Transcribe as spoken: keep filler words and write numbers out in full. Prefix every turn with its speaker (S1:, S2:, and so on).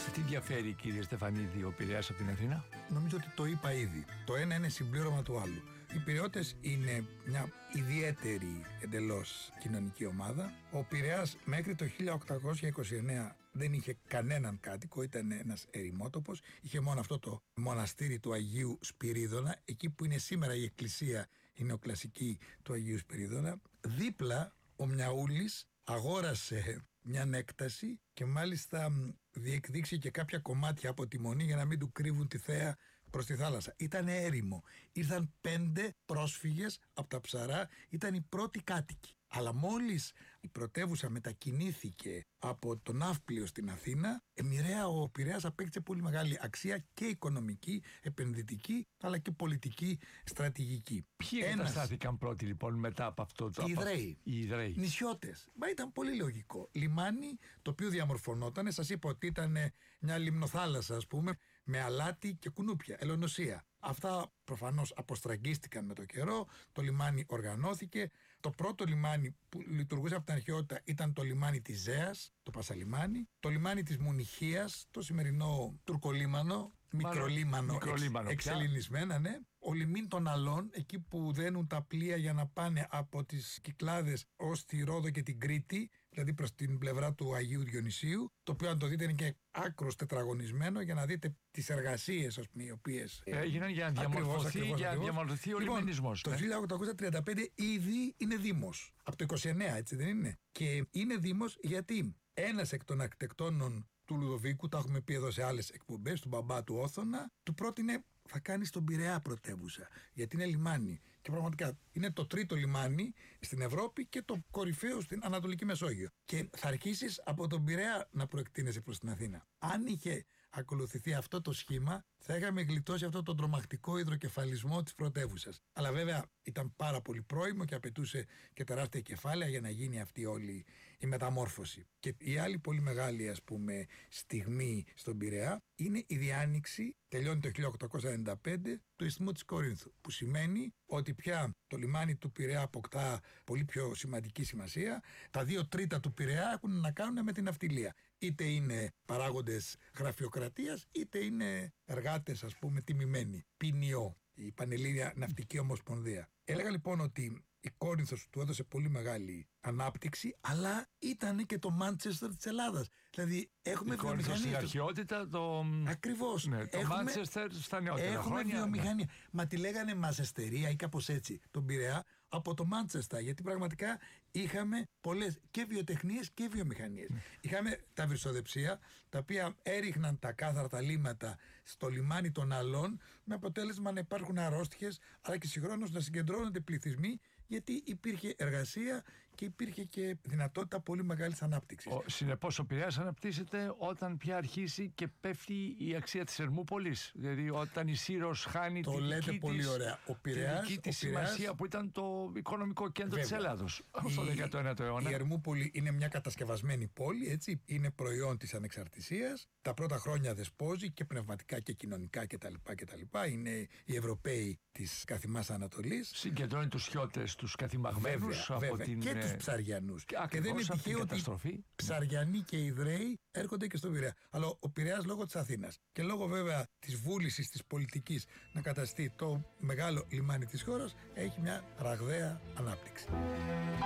S1: Σε τι διαφέρει, κύριε Στεφανίδη, ο Πειραιάς από την Αθήνα?
S2: Νομίζω ότι το είπα ήδη. Το ένα είναι συμπλήρωμα του άλλου. Οι Πειραιώτες είναι μια ιδιαίτερη εντελώς κοινωνική ομάδα. Ο Πειραιάς μέχρι το χίλια οκτακόσια είκοσι εννέα δεν είχε κανέναν κάτοικο, ήταν ένας ερημότοπος. Είχε μόνο αυτό το μοναστήρι του Αγίου Σπυρίδωνα, εκεί που είναι σήμερα η εκκλησία, η νεοκλασική του Αγίου Σπυρίδωνα. Δίπλα ο Μιαούλης αγόρασε μια έκταση και μάλιστα διεκδίξει και κάποια κομμάτια από τη Μονή για να μην του κρύβουν τη θέα προς τη θάλασσα. Ήταν έρημο. Ήρθαν πέντε πρόσφυγες από τα Ψαρά, ήταν οι πρώτοι κάτοικοι. Αλλά μόλις η πρωτεύουσα μετακινήθηκε από τον Ναύπλιο στην Αθήνα, μοιραία ο Πειραιάς απέκτησε πολύ μεγάλη αξία και οικονομική, επενδυτική, αλλά και πολιτική, στρατηγική.
S1: Ποιοι εγκαταστάθηκαν πρώτοι λοιπόν μετά από αυτό το...
S2: Οι Ιδραίοι.
S1: Οι Ιδραίοι.
S2: Νησιώτες. Μα ήταν πολύ λογικό. Λιμάνι το οποίο διαμορφωνόταν, σας είπα ότι ήταν μια λιμνοθάλασσα, ας πούμε, με αλάτι και κουνούπια, ελαιονοσία. Αυτά προφανώς αποστραγγίστηκαν με το καιρό, το λιμάνι οργανώθηκε. Το πρώτο λιμάνι που λειτουργούσε από την αρχαιότητα ήταν το λιμάνι της Ζέας, το Πασαλιμάνι, το λιμάνι της Μουνιχίας, το σημερινό τουρκολίμανο, μικρολίμανο,
S1: μικρολίμανο
S2: εξ, εξελινισμένα, ναι. Ο λιμίν των Αλών, εκεί που δένουν τα πλοία για να πάνε από τις Κυκλάδες ως τη Ρόδο και την Κρήτη, δηλαδή προς την πλευρά του Αγίου Διονυσίου, το οποίο αν το δείτε είναι και άκρος τετραγωνισμένο για να δείτε τις εργασίες, ας πούμε, οι οποίες
S1: έγιναν για να διαμορφωθεί, ακριβώς, για ακριβώς. διαμορφωθεί ο λοιπόν, λιμενισμός.
S2: Το
S1: ναι.
S2: χίλια οκτακόσια τριάντα πέντε ήδη είναι δήμος, από το είκοσι εννέα, έτσι δεν είναι? Και είναι δήμος γιατί ένας εκ των ακτεκτόνων του Λουδοβίκου, τα έχουμε πει εδώ σε άλλες εκπομπές, του μπαμπά του Όθωνα, του πρότεινε θα κάνει στον Πειραιά πρωτεύουσα, γιατί είναι λιμάνι. Και πραγματικά είναι το τρίτο λιμάνι στην Ευρώπη και το κορυφαίο στην Ανατολική Μεσόγειο. Και θα αρχίσεις από τον Πειραιά να προεκτείνεσαι προς την Αθήνα. Αν είχε ακολουθηθεί αυτό το σχήμα, θα είχαμε γλιτώσει αυτό τον τρομακτικό υδροκεφαλισμό της πρωτεύουσας. Αλλά βέβαια ήταν πάρα πολύ πρόημο και απαιτούσε και τεράστια κεφάλαια για να γίνει αυτή όλη η μεταμόρφωση. Και η άλλη πολύ μεγάλη, ας πούμε, στιγμή στον Πειραιά είναι η διάνοιξη, τελειώνει το χίλια οκτακόσια ενενήντα πέντε, του Ισθμού της Κορίνθου, που σημαίνει ότι πια το λιμάνι του Πειραιά αποκτά πολύ πιο σημαντική σημασία. Τα δύο τρίτα του Πειραιά έχουν να κάνουν με την ναυτιλία. Είτε είναι παράγοντες γραφειοκρατίας, είτε είναι εργάτες, ας πούμε, τιμημένοι. Ποινιό, η Πανελλήνια Ναυτική Ομοσπονδία. Έλεγα λοιπόν ότι η Κόρινθος του έδωσε πολύ μεγάλη ανάπτυξη, αλλά ήταν και το Μάντσεστερ της Ελλάδας. Δηλαδή έχουμε βιομηχανία.
S1: Στην αρχαιότητα το...
S2: Ακριβώς.
S1: Ναι, το Μάντσεστερ στα νεότερα
S2: έχουμε
S1: χρόνια.
S2: Βιομηχανία. Ναι. Μα τη λέγανε Μαζεστερία ή κάπως έτσι, τον Πειραιά, από το Μάντσεστερ, γιατί πραγματικά είχαμε πολλές και βιοτεχνίες και βιομηχανίες. Mm. Είχαμε τα βυρσοδεψία, τα οποία έριχναν τα κάθαρα τα λίματα στο λιμάνι των Αλών, με αποτέλεσμα να υπάρχουν αρρώστιες, αλλά και συγχρόνως να συγκεντρώνονται πληθυσμοί, γιατί υπήρχε εργασία και υπήρχε και δυνατότητα πολύ μεγάλης ανάπτυξης.
S1: Συνεπώς ο Πειραιάς αναπτύσσεται όταν πια αρχίσει και πέφτει η αξία της Ερμούπολης. Δηλαδή όταν η Σύρος χάνει
S2: το
S1: τη
S2: λέτε
S1: δική
S2: πολύ
S1: της,
S2: ωραία. Ο Πειραιάς,
S1: τη δική της
S2: ο Πειραιάς,
S1: σημασία που ήταν το οικονομικό κέντρο βέβαια, της Ελλάδος στο δέκατο ένατο αιώνα.
S2: Η Ερμούπολη είναι μια κατασκευασμένη πόλη, έτσι, είναι προϊόν της ανεξαρτησίας. Τα πρώτα χρόνια δεσπόζει και πνευματικά και κοινωνικά κτλ. κτλ. Είναι οι Ευρωπαίοι της καθημάς Ανατολής.
S1: Συγκεντρώνει τους Χιώτες, τους καθημαγμένους από
S2: βέβαια,
S1: την...
S2: και τους Ψαριανούς.
S1: Και,
S2: και δεν είναι τυχαίο ότι Ψαριανοί και Ιδραίοι έρχονται και στον Πειραιά. Αλλά ο Πειραιάς λόγω της Αθήνας και λόγω βέβαια της βούλησης της πολιτικής να καταστεί το μεγάλο λιμάνι της χώρας έχει μια ραγδαία ανάπτυξη.